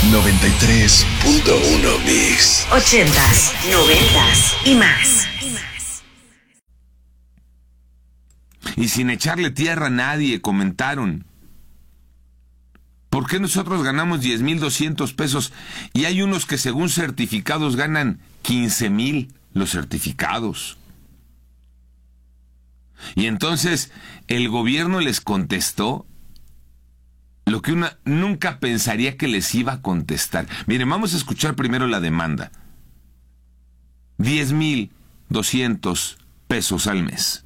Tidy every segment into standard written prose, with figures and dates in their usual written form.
93.1 Mix. 80s, 90s y más. Y sin echarle tierra a nadie, comentaron: ¿por qué nosotros ganamos 10,200 pesos y hay unos que según certificados ganan 15,000 los certificados? Y entonces el gobierno les contestó lo que una nunca pensaría que les iba a contestar. Miren, vamos a escuchar primero la demanda. 10,200 pesos al mes.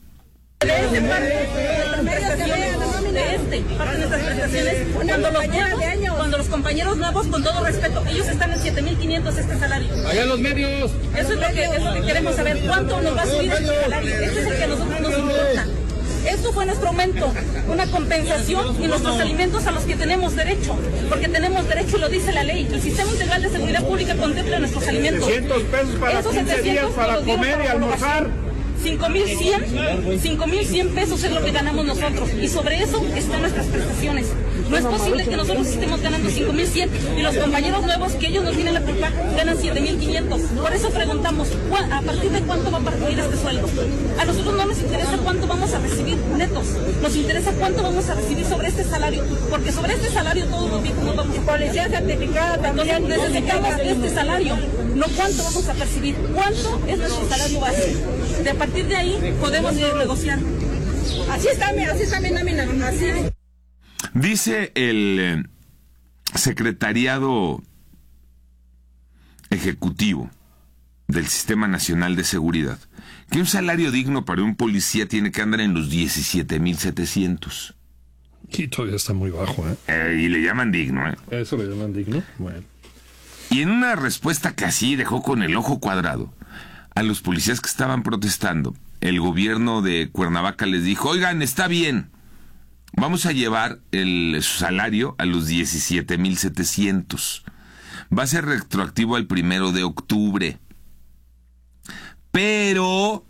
Cuando los compañeros nuevos, con todo respeto, ellos están en 7,500 este salario. Allá los medios. Eso es lo que queremos saber. ¿Cuánto nos va a subir este salario? Este es el que a nosotros nos importa. Esto fue nuestro aumento, una compensación y nuestros alimentos a los que tenemos derecho, porque tenemos derecho y lo dice la ley. El Sistema Integral de Seguridad Pública contempla nuestros alimentos. 700 pesos para esos 15 días para comer y almorzar. 5,100 pesos es lo que ganamos nosotros y sobre eso están nuestras prestaciones. No es posible que nosotros estemos ganando 5,100 y los compañeros nuevos que ellos nos tienen la culpa ganan 7,500. Por eso preguntamos, ¿a partir de cuánto va a partir este sueldo? A nosotros no nos interesa cuánto vamos a recibir netos, nos interesa cuánto vamos a recibir sobre este salario, porque sobre este salario todos los viejos nos vamos a policía certificada también. Entonces necesitamos este salario, no cuánto vamos a percibir, cuánto es nuestro salario base. A partir de ahí podemos negociar. Así está mi nómina, así. Dice el Secretariado Ejecutivo del Sistema Nacional de Seguridad que un salario digno para un policía tiene que andar en los 17,700. Y todavía está muy bajo, Y le llaman digno, ¿Eso le llaman digno? Bueno. Y en una respuesta que así dejó con el ojo cuadrado a los policías que estaban protestando, el gobierno de Cuernavaca les dijo: oigan, está bien, vamos a llevar su salario a los 17,700. Va a ser retroactivo al 1 de octubre. Pero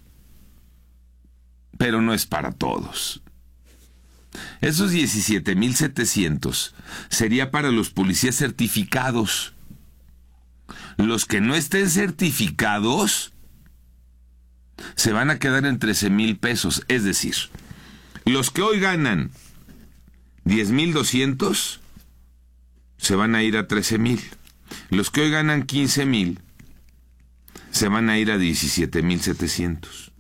no es para todos. Esos 17,700 sería para los policías certificados. Los que no estén certificados se van a quedar en 13,000 pesos. Es decir, los que hoy ganan 10,200 se van a ir a 13,000. Los que hoy ganan 15,000 se van a ir a 17,700.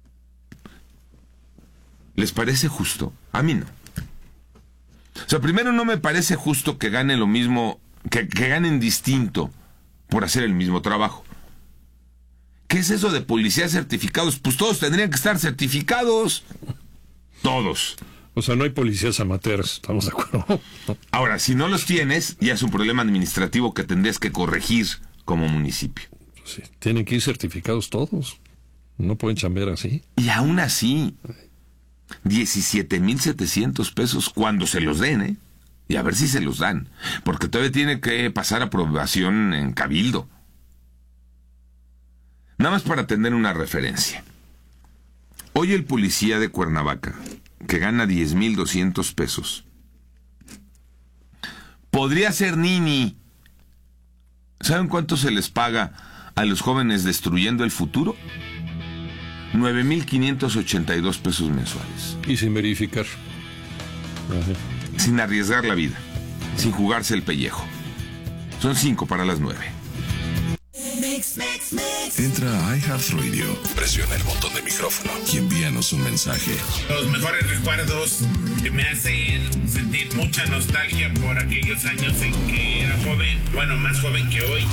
¿Les parece justo? A mí no. O sea, primero, no me parece justo que ganen lo mismo, que ganen distinto por hacer el mismo trabajo. ¿Qué es eso de policías certificados? Pues todos tendrían que estar certificados. Todos. O sea, no hay policías amateurs, ¿estamos de acuerdo? Ahora, si no los tienes, ya es un problema administrativo que tendrías que corregir como municipio. Sí, tienen que ir certificados todos. No pueden chambear así. Y aún así, 17,700 pesos cuando se los den, Y a ver si se los dan. Porque todavía tiene que pasar aprobación en Cabildo. Nada más para tener una referencia. Hoy el policía de Cuernavaca, que gana 10,200 pesos, podría ser nini. ¿Saben cuánto se les paga a los jóvenes destruyendo el futuro? 9,582 pesos mensuales. Y sin verificar. Ajá. Sin arriesgar la vida, sin jugarse el pellejo. Son 5 para las 9. Entra a iHeartRadio, presiona el botón de micrófono y envíanos un mensaje. Los mejores recuerdos que me hacen sentir mucha nostalgia por aquellos años en que era joven, bueno, más joven que hoy.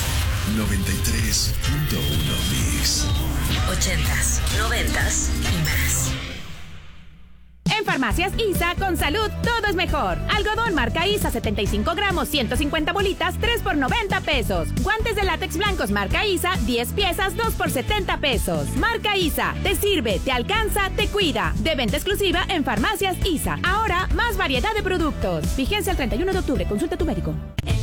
93.1 Mix. 80s, 90s y más. En Farmacias ISA, con salud, todo es mejor. Algodón marca ISA, 75 gramos, 150 bolitas, 3 por 90 pesos. Guantes de látex blancos marca ISA, 10 piezas, 2 por 70 pesos. Marca ISA, te sirve, te alcanza, te cuida. De venta exclusiva en Farmacias ISA. Ahora, más variedad de productos. Vigencia el 31 de octubre. Consulta a tu médico.